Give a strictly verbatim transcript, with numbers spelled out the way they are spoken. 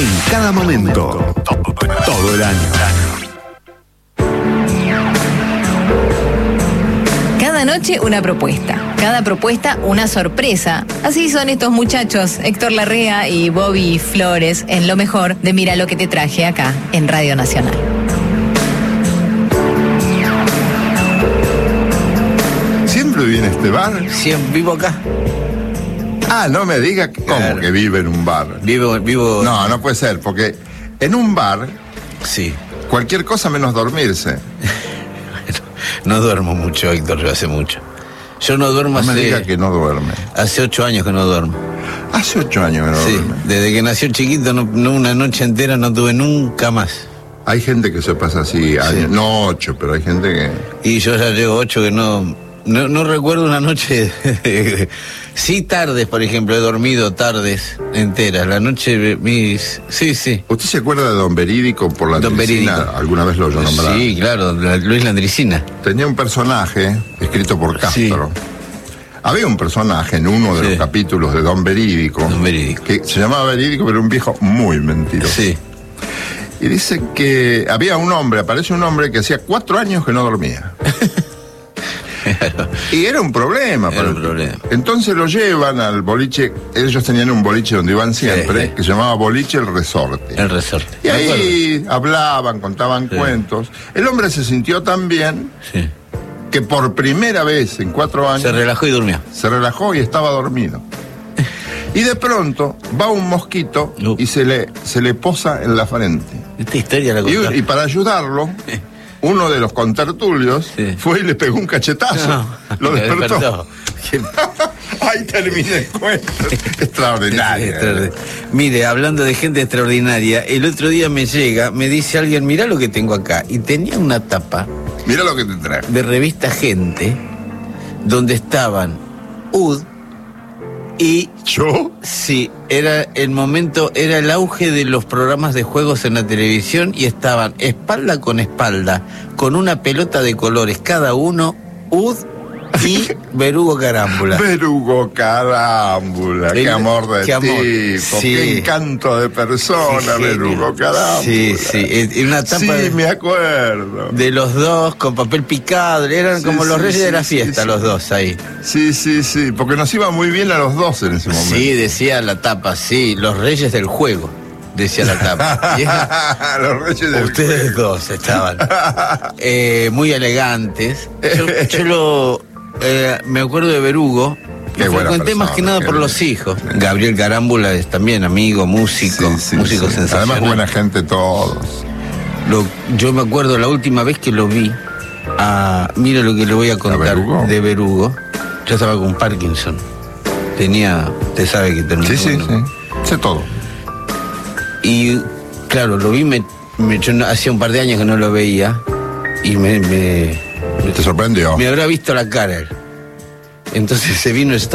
En cada momento, todo el año. Cada noche una propuesta, cada propuesta una sorpresa. Así son estos muchachos, Héctor Larrea y Bobby Flores, en lo mejor de Mira lo que te traje acá en Radio Nacional. ¿Siempre vive en este bar? Siempre vivo acá. Ah, no me diga que, ¿cómo Claro. que vive en un bar? Vivo, vivo. No, no puede ser, porque en un bar, Sí. cualquier cosa menos dormirse. No duermo mucho, Héctor, yo hace mucho. Yo no duermo No me hace. diga que no duerme. Hace ocho años que no duermo. Hace ocho años que no Sí. duerme. Desde que nació chiquito, no, no una noche entera no tuve nunca más. Hay gente que se pasa así, años, no ocho, pero hay gente que... Y yo ya llevo ocho que no. No, no recuerdo una noche. Sí, tardes, por ejemplo, he dormido tardes enteras. La noche, mis. Sí, sí. ¿Usted se acuerda de Don Verídico por la Don Landricina? Verídico. ¿Alguna vez lo oyó nombrar? Sí, claro, la- Luis Landricina. Tenía un personaje escrito por Castro. Sí. Había un personaje en uno de Sí. los capítulos de Don Verídico, Don Verídico. que se llamaba Verídico, pero era un viejo muy mentiroso. Sí. Y dice que había un hombre, aparece un hombre que hacía cuatro años que no dormía. Y era un problema. Era para un el- problema. Entonces lo llevan al boliche, ellos tenían un boliche donde iban siempre, Sí, sí. que se llamaba Boliche El Resorte. El resorte. Y ¿Me acuerdo? ahí hablaban, contaban Sí. cuentos. El hombre se sintió tan bien Sí. que por primera vez en cuatro años Se relajó y durmió. se relajó y estaba dormido. Y de pronto va un mosquito No. y se le, se le posa en la frente. Esta historia la contó. Y, y para ayudarlo, uno de los contertulios Sí. fue y le pegó un cachetazo. No, Lo me despertó. despertó. Ahí termina el cuento. Extraordinario. Extraordinario. Mire, hablando de gente extraordinaria, el otro día me llega, me dice alguien, mirá lo que tengo acá. Y tenía una tapa Mira lo que te trae. de revista Gente, donde estaban U D y ¿Yo? sí, era el momento, era el auge de los programas de juegos en la televisión y estaban espalda con espalda, con una pelota de colores cada uno, U D y Berugo Carámbula. Verugo Carámbula. Qué El- amor de qué amor. tipo. Sí. Qué encanto de persona, Sí, Verugo genio. Carámbula. Sí, sí, en en una tapa Sí, de, me acuerdo. de los dos con papel picado, eran Sí, como los sí, reyes sí, de la sí, fiesta, sí. los dos ahí. Sí, sí, sí. Porque nos iba muy bien a los dos en ese momento. Sí, decía la tapa, sí, los reyes del juego, decía la tapa. Y era- Los reyes del ustedes dos estaban eh, muy elegantes. Yo, yo lo eh, me acuerdo de Berugo. Qué Lo buena frecuenté más persona, que nada qué por bien. los hijos. Gabriel Carámbula es también amigo, músico, Sí, sí, músico sí. sensacional. Además, buena gente todos. Lo- yo me acuerdo la última vez que lo vi, a, mira lo que le voy a contar Berugo? de Berugo. Yo estaba con Parkinson. Tenía, usted sabe que terminó. Sí, sí, bueno. sí. Sé todo. Y claro, lo vi, me, me- yo no- hacía un par de años que no lo veía y me, me, ¿Te sorprendió? me habrá visto la cara él. Entonces se vino,